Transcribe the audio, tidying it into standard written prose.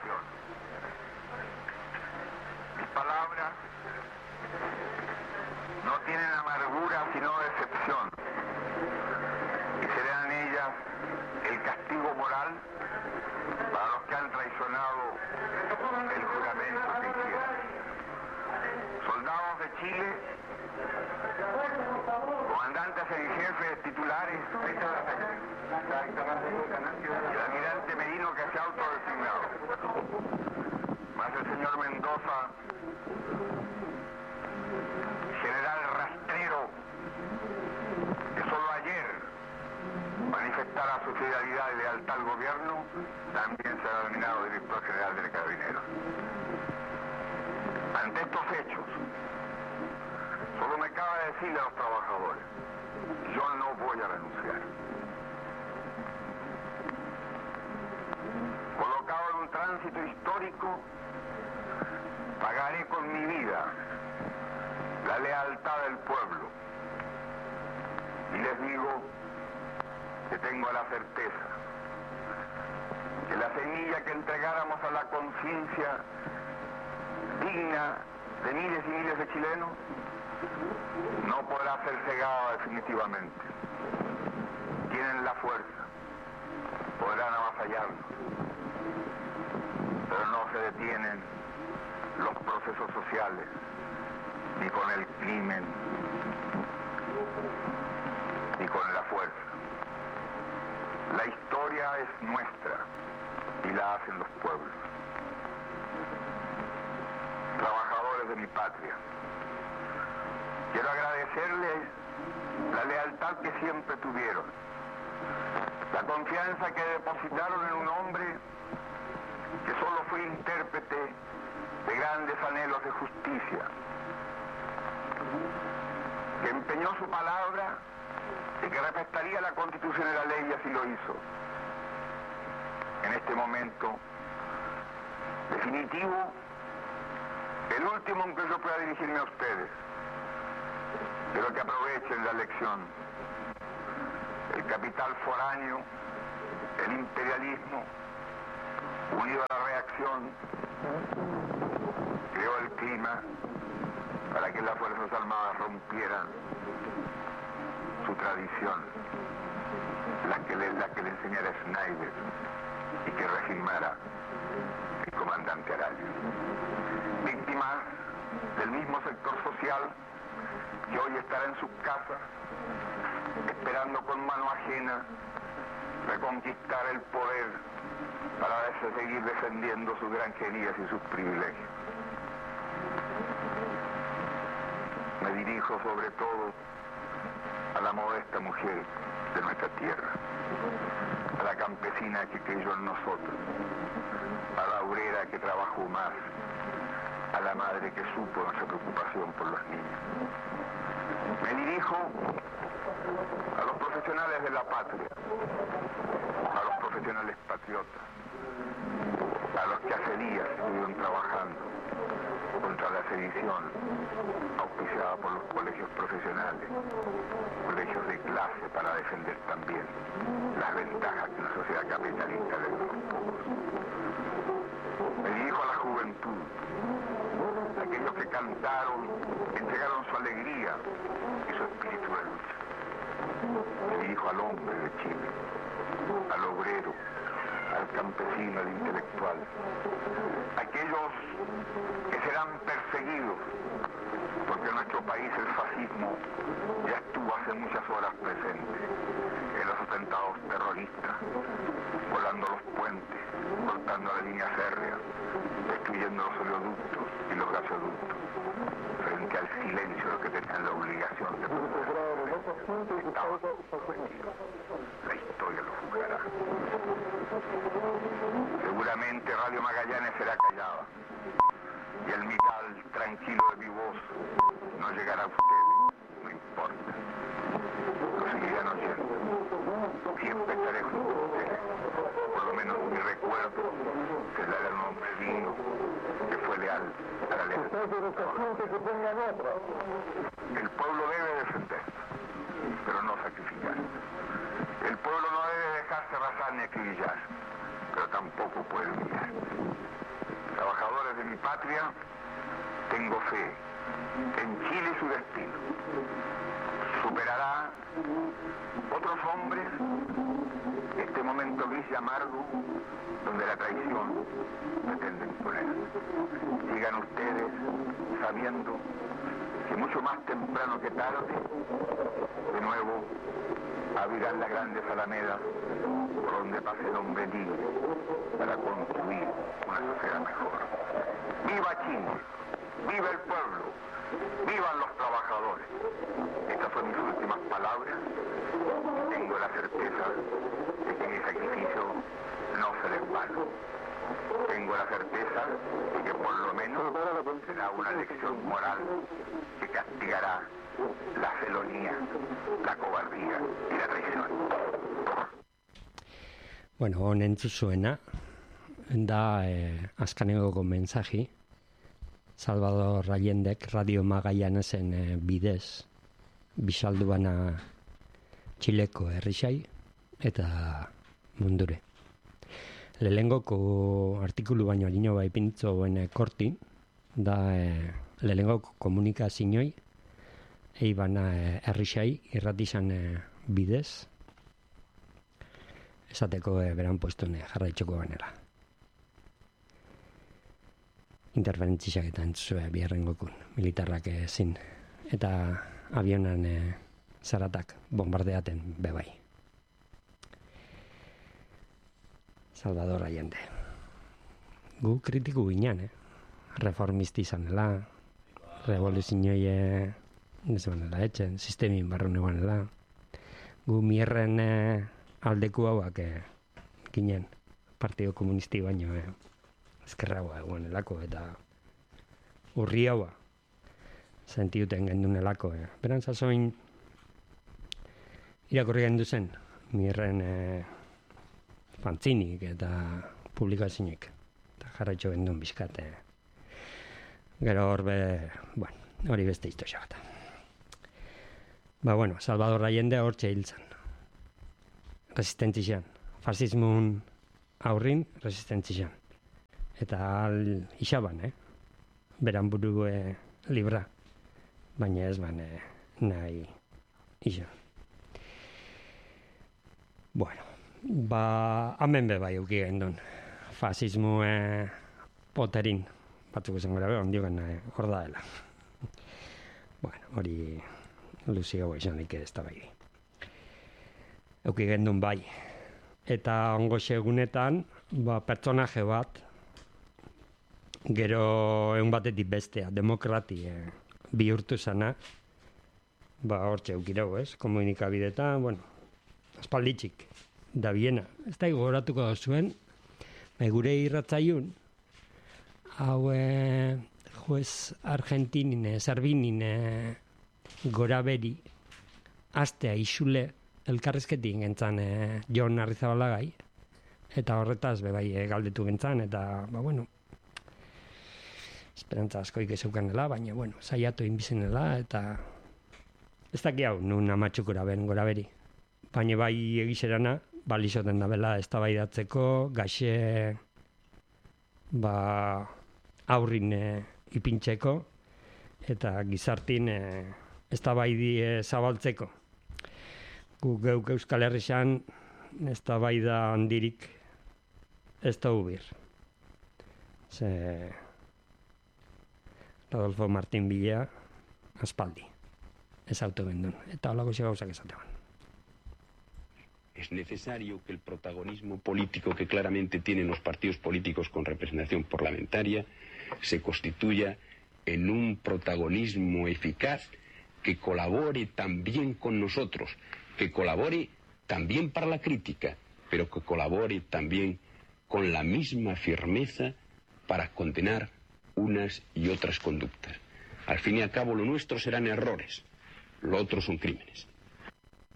nación. Mis palabras no tienen amargura sino decepción, y serán ellas el castigo moral para los que han traicionado el juramento que hicieron. Soldados de Chile, comandantes en jefe, titulares, y el almirante Merino que se ha autodesignado, más el señor Mendoza, general rastrero, que solo ayer manifestara su fidelidad y lealtad al gobierno, también será denominado director general de Carabineros. Ante estos hechos, solo me cabe decirle a los trabajadores: yo no voy a renunciar. Colocado en un tránsito histórico, pagaré con mi vida la lealtad del pueblo. Y les digo que tengo la certeza que la semilla que entregáramos a la conciencia digna de miles y miles de chilenos no podrá ser cegada definitivamente. Tienen la fuerza, podrán avasallarnos, pero no se detienen los procesos sociales, ni con el crimen, ni con la fuerza. La historia es nuestra y la hacen los pueblos. Trabajadores de mi patria, quiero agradecerles la lealtad que siempre tuvieron, la confianza que depositaron en un hombre que solo fue intérprete de grandes anhelos de justicia, que empeñó su palabra y que respetaría la Constitución y la ley, y así lo hizo. En este momento definitivo, el último en que yo pueda dirigirme a ustedes, quiero que aprovechen la lección. El capital foráneo, el imperialismo, unido a la reacción, creó el clima para que las Fuerzas Armadas rompieran su tradición, la que le enseñara Schneider y que regimara el comandante Araya. Víctimas del mismo sector social que hoy estará en sus casas esperando con mano ajena reconquistar el poder para seguir defendiendo sus granjerías y sus privilegios. Me dirijo sobre todo a la modesta mujer de nuestra tierra, a la campesina que creyó en nosotros, a la obrera que trabajó más, a la madre que supo nuestra preocupación por los niños. Me dirijo a los profesionales de la patria, a los profesionales patriotas, a los que hace días estuvieron trabajando contra la sedición auspiciada por los colegios profesionales, colegios de clase, para defender también las ventajas que una sociedad capitalista le da a los pocos. Me dirijo a la juventud, a aquellos que cantaron, entregaron su alegría y su espíritu de lucha. Me dirijo al hombre de Chile, al obrero, al campesino, al intelectual, aquellos que serán perseguidos, porque en nuestro país el fascismo ya estuvo hace muchas horas presente en los atentados terroristas, volando los puentes, cortando la línea férrea, destruyendo los oleoductos y los gasoductos, frente al silencio de los que tenían la obligación de proteger. La historia lo juzgará. Seguramente Radio Magallanes será callada y el mital tranquilo de mi voz no llegará a ustedes, no importa. Lo seguirán oyendo. Siempre estaré junto a ustedes. Por lo menos mi recuerdo será de un hombre digno que fue leal a la ley. El pueblo debe defenderse, pero no sacrificar. El pueblo no debe dejarse arrasar ni acribillar, pero tampoco puede humillar. trabajadores de mi patria, tengo fe en Chile y su destino. Superará otros hombres este momento gris y amargo donde la traición pretende imponer. Sigan ustedes sabiendo que mucho más temprano que tarde, de nuevo, abrirán las grandes alamedas por donde pase el hombre libre para construir una sociedad mejor. ¡Viva Chile! ¡Viva el pueblo! ¡Vivan los trabajadores! Estas son mis últimas palabras. Tengo la certeza de que mi sacrificio no será en vano. Tengo la certeza de que por lo menos será una lección moral que castigará la felonía, la cobardía y la traición. Bueno, honen zuzuena da azkanegoko mensaji Salvador Allendek Radio Magallanezen bidez bisalduana Txileko herrisai eta mundure. Lehengoko artikulu baino alino bai pinitzoen korti da lehengoko komunikazioi eibana herrisai irratizan bidez esateko beran puestone jarraitxoko ganela. Interferentziak eta entzue biherrengokun militarrak ezin eta avionan zaratak bombardeaten bebai. Salvador Allende. Gu kritiku ginen, reformisti izanela, revoluzioei nezuanela etxen, sistemin barru neguanela. Gu mierren aldeku hauak ginen, Partido Komunisti baino ezkerra haua eguanelako eta urri haua sentiuten gendunelako. Beran zazoin irakurri gendu zen, mierren fantzinik eta publikazionik eta jarraitxo gendun bizkate. Gero hori beste historia bat. Salvador Allende hortxe hil zen. Resistentzian. Fasismun aurrin resistentzian. Eta isaban, beran buru libra. Baina ez nahi isa. Hemen bebai euki gendun. Fasismu poterin. Batzuk esan gara ondiogan hor daela. Hori luzio izanik ez da bai. Euki gendun bai. Eta ongo segunetan, pertsonaje bat, gero egun batetik bestea, demokrati bihurtu zana, hortxe eukirau, komunikabidetan, aspalditxik, da biena. Ez da gogoratuko zuen, gure irratzaiun, hau juez Argentinin, Zerbinin gora beri, astea isule, elkarrezketik gentzan Jon Arrizabalagai, eta horretaz bebai galdetu gentzan, eta, esperantza askoik ezeukanela, baina, saiatu inbizenela, eta ez daki hau, nun amatxukura ben gora beri. Baina bai egizerana, balizoten da bela, ez da bai datzeko, gaxe, aurrin ipintzeko, eta gizartin ez da bai zabaltzeko. Geuk Euskal Herrian ez da bai da handirik ez da ubir. Rodolfo Martín Villa aspaldi. Ez auto bendun. Eta holako gauzak esatean. Es necesario que el protagonismo político que claramente tienen los partidos políticos con representación parlamentaria se constituya en un protagonismo eficaz que colabore también con nosotros, que colabore también para la crítica, pero que colabore también con la misma firmeza para condenar unas y otras conductas. Al fin y al cabo, lo nuestro serán errores, lo otro son crímenes.